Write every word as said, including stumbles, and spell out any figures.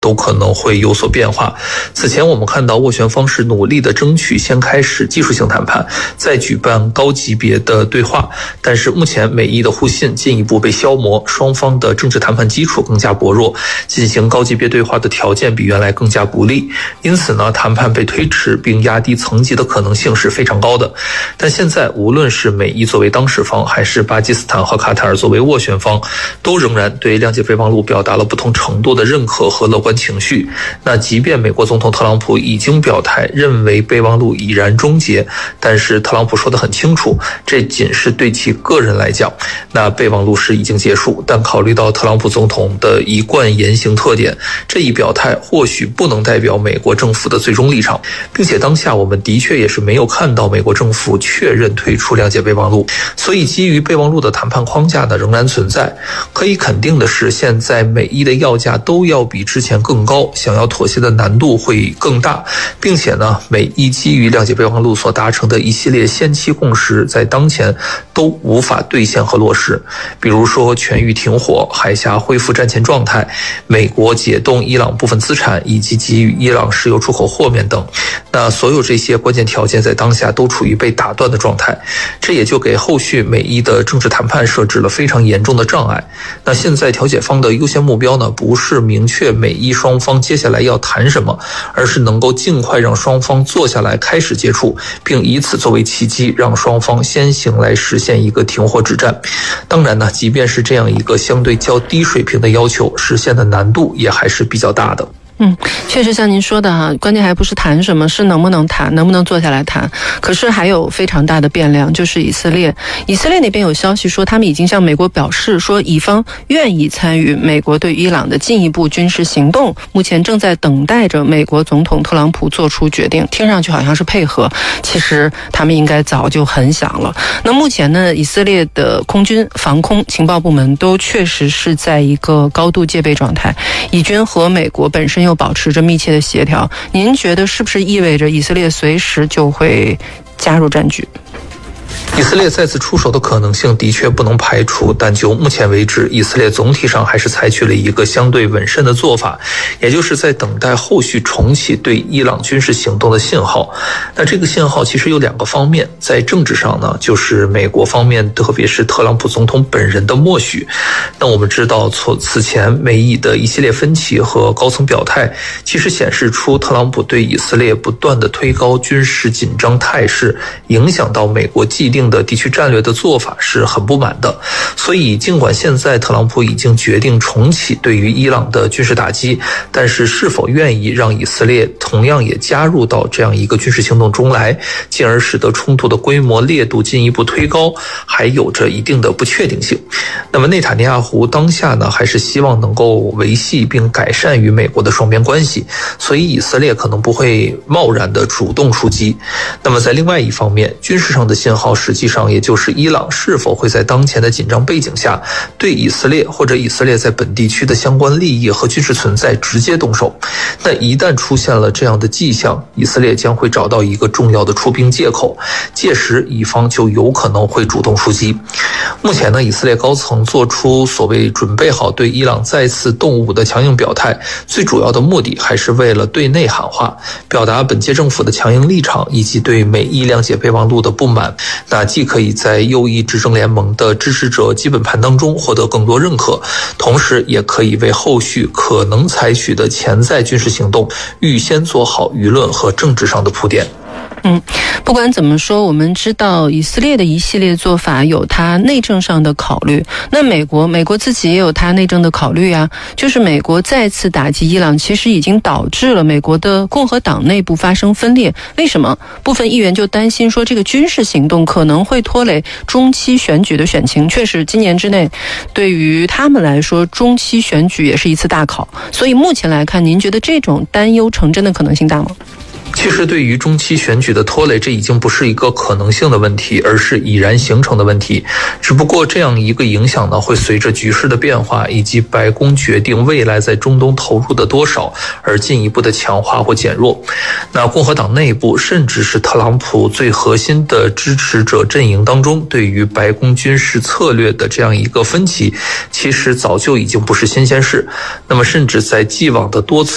都可能会有所变化。此前我们看到斡旋方是努力的争取先开始技术性谈判，再举办高级别的对话，但是目前美伊的互信进一步被消磨，双方的政治谈判基础更加薄弱，进行高级别对话的条件比原来更加不利，因此呢，谈判被推迟并压低层级的可能性是非常高的。但现在无论是美伊作为当事方，还是巴基斯坦和卡塔尔作为斡旋方，都仍然对谅解备忘录表达了不同程度的认可和乐观情绪。那即便美国总统特朗普已经表态认为备忘录已然终结，但是特朗普说得很清楚，这仅是对其个人来讲，那备忘录是已经结束。但考虑到特朗普总统的一贯言行特点，这一表态或许不能代表美国政府的最终立场，并且当下我们的确也是没有看到美国政府确认退出谅解备忘录，所以基于备忘录的谈判框架呢仍然存在。可以肯定的是，现在美伊的要价都要比之前更高，想要妥协的难度会更大，并且呢，美伊基于谅解备忘录所达成的一系列先期共识，在当前都无法兑现和落实。比如说全域停火、海峡恢复战前状态、美国解冻伊朗部分资产以及给予伊朗石油出口豁免等。那所有这些关键条件在当下都处于被打断的状态，这也就给后续美伊的政治谈判设置了非常严重的障碍。那现在调解方的优先目标呢，不是明确美伊双方接下来要谈什么，而是能够尽快让双方坐下来开始接触，并以此作为契机，让双方先行来实现一个停火止战。当然呢，即便是这样一个相对较低水平的要求，实现的难度也还是比较大的。 嗯，确实像您说的哈，关键还不是谈什么，是能不能谈，能不能坐下来谈。可是还有非常大的变量，就是以色列。以色列那边有消息说，他们已经向美国表示说，以方愿意参与美国对伊朗的进一步军事行动，目前正在等待着美国总统特朗普做出决定。听上去好像是配合，其实他们应该早就很想了。那目前呢，以色列的空军、防空、情报部门都确实是在一个高度戒备状态，以军和美国本身又保持着密切的协调，您觉得是不是意味着以色列随时就会加入战局？ 以色列再次出手的可能性的确不能排除，但就目前为止，以色列总体上还是采取了一个相对稳慎的做法，也就是在等待后续重启对伊朗军事行动的信号。那这个信号其实有两个方面，在政治上呢，就是美国方面，特别是特朗普总统本人的默许。那我们知道，从此前美以的一系列分歧和高层表态，其实显示出特朗普对以色列不断的推高军事紧张态势，影响到美国既定的地区战略的做法是很不满的。所以尽管现在特朗普已经决定重启对于伊朗的军事打击，但是是否愿意让以色列同样也加入到这样一个军事行动中来，进而使得冲突的规模烈度进一步推高，还有着一定的不确定性。那么内塔尼亚胡当下呢，还是希望能够维系并改善与美国的双边关系，所以以色列可能不会贸然的主动出击。那么在另外一方面，军事上的信号实际上也就是伊朗是否会在当前的紧张背景下，对以色列或者以色列在本地区的相关利益和军事存在直接动手。那一旦出现了这样的迹象，以色列将会找到一个重要的出兵借口，届时以方就有可能会主动出击。目前呢，以色列高层做出所谓准备好对伊朗再次动武的强硬表态，最主要的目的还是为了对内喊话，表达本届政府的强硬立场以及对美伊谅解备忘录的不满。那既可以在右翼执政联盟的支持者基本盘当中获得更多认可，同时也可以为后续可能采取的潜在军事行动预先做好舆论和政治上的铺垫。 嗯，不管怎么说，我们知道以色列的一系列做法有它内政上的考虑，那美国美国自己也有它内政的考虑啊，就是美国再次打击伊朗，其实已经导致了美国的共和党内部发生分裂。为什么？部分议员就担心说，这个军事行动可能会拖累中期选举的选情。确实，今年之内，对于他们来说，中期选举也是一次大考。所以目前来看，您觉得这种担忧成真的可能性大吗？ 其实对于中期选举的拖累，这已经不是一个可能性的问题，而是已然形成的问题。只不过这样一个影响呢，会随着局势的变化以及白宫决定未来在中东投入的多少而进一步的强化或减弱。那共和党内部甚至是特朗普最核心的支持者阵营当中，对于白宫军事策略的这样一个分歧，其实早就已经不是新鲜事。那么甚至在既往的多次